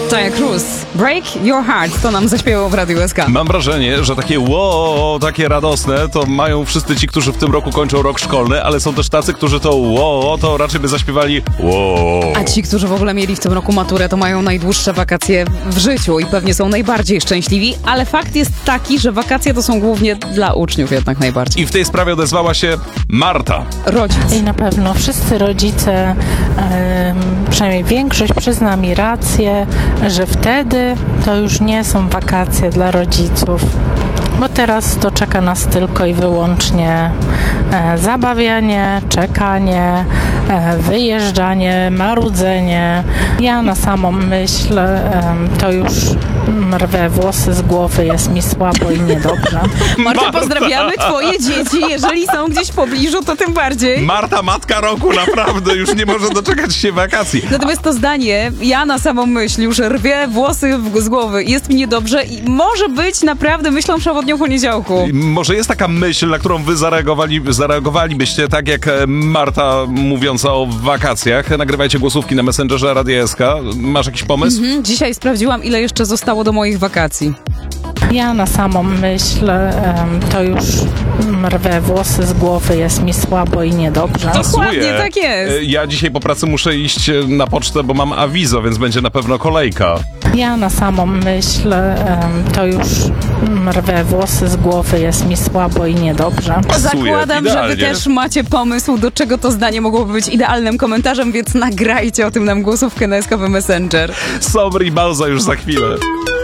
Tania Cruz, Break Your Heart, to nam zaśpiewał w Radiu SK. Mam wrażenie, że takie takie radosne to mają wszyscy ci, którzy w tym roku kończą rok szkolny, ale są też tacy, którzy to raczej by zaśpiewali A ci, którzy w ogóle mieli w tym roku maturę, to mają najdłuższe wakacje w życiu i pewnie są najbardziej szczęśliwi, ale fakt jest taki, że wakacje to są głównie dla uczniów jednak najbardziej. I w tej sprawie odezwała się Marta. Rodzic. I na pewno wszyscy rodzice, przynajmniej większość przyzna mi rację, że wtedy to już nie są wakacje dla rodziców. Bo teraz to czeka nas tylko i wyłącznie zabawianie, czekanie, wyjeżdżanie, marudzenie. Ja na samą myśl to już rwę włosy z głowy, jest mi słabo i niedobrze. Marta, pozdrawiamy twoje dzieci, jeżeli są gdzieś w pobliżu, to tym bardziej. Marta, matka roku, naprawdę już nie może doczekać się wakacji. Natomiast to zdanie, ja na samą myśl już rwię włosy z głowy, jest mi niedobrze i może być naprawdę myślą przewodnią poniedziałku. Może jest taka myśl, na którą wy zareagowalibyście, tak jak Marta mówiąca o wakacjach. Nagrywajcie głosówki na Messengerze Radia SK. Masz jakiś pomysł? Dzisiaj sprawdziłam, ile jeszcze zostało do moich wakacji. Ja na samą myśl to już rwę włosy z głowy, jest mi słabo i niedobrze. Dokładnie, tak jest. Ja dzisiaj po pracy muszę iść na pocztę, bo mam awizo, więc będzie na pewno kolejka. Ja na samą myśl to już rwę włosy z głowy, jest mi słabo i niedobrze. Zakładam, że wy idealnie. też macie pomysł, do czego to zdanie mogłoby być idealnym komentarzem, więc nagrajcie o tym nam głosówkę na SK Messenger. Somr i Bałza już za chwilę.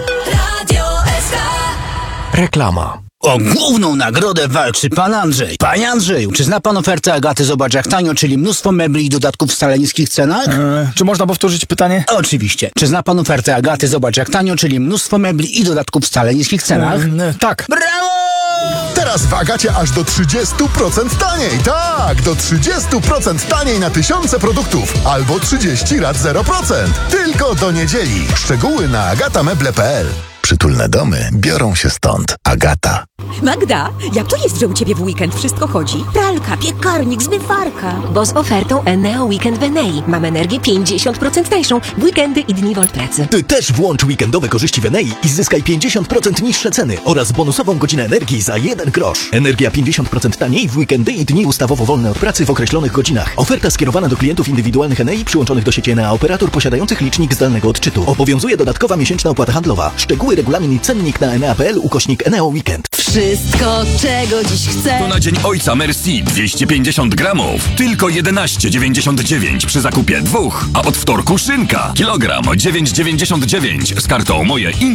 Reklama. O główną nagrodę walczy pan Andrzej. Panie Andrzeju, czy zna pan ofertę Agaty Zobacz jak tanio, czyli mnóstwo mebli i dodatków w wcale niskich cenach? Czy można powtórzyć pytanie? Oczywiście. Czy zna pan ofertę Agaty Zobacz jak tanio, czyli mnóstwo mebli i dodatków w wcale niskich cenach? Tak. Brawo! Teraz w Agacie aż do 30% taniej. Tak, do 30% taniej na tysiące produktów. Albo 30 lat 0%. Tylko do niedzieli. Szczegóły na agatameble.pl. Przytulne domy biorą się stąd. Agata. Magda, jak to jest, że u Ciebie w weekend wszystko chodzi? Pralka, piekarnik, zmywarka. Bo z ofertą Eneo Weekend w Enei mam energię 50% tańszą w weekendy i dni wolne pracy. Ty też włącz weekendowe korzyści w Enei i zyskaj 50% niższe ceny oraz bonusową godzinę energii za 1 grosz. Energia 50% taniej w weekendy i dni ustawowo wolne od pracy w określonych godzinach. Oferta skierowana do klientów indywidualnych Enei przyłączonych do sieci Enea operator posiadających licznik zdalnego odczytu. Obowiązuje dodatkowa miesięczna opłata handlowa. Szczegóły, regulamin i cennik na enea.pl/Eneo Weekend. Wszystko, czego dziś chcę. To na Dzień Ojca Merci 250 gramów. Tylko 11,99 przy zakupie 2. A od wtorku szynka. Kilogram 9,99 z kartą Moje